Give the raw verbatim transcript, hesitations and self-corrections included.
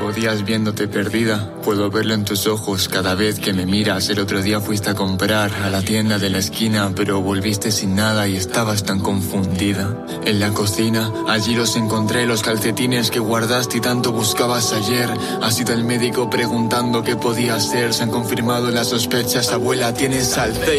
jodías viéndote perdida. Puedo verlo en tus ojos cada vez que me miras. El otro día fuiste a comprar a la tienda de la esquina, pero volviste sin nada y estabas tan confundida. En la cocina, allí los encontré, los calcetines que guardaste y tanto buscabas ayer. Ha sido el médico preguntando qué podía hacer. Se han confirmado las sospechas, abuela, tienes Alzheimer.